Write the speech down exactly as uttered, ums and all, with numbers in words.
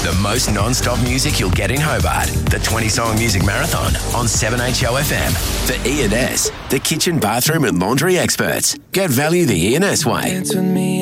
The most non-stop music you'll get in Hobart. The twenty-song music marathon on seven H O F M. For E and S, the kitchen, bathroom and laundry experts. Get value the E and S way.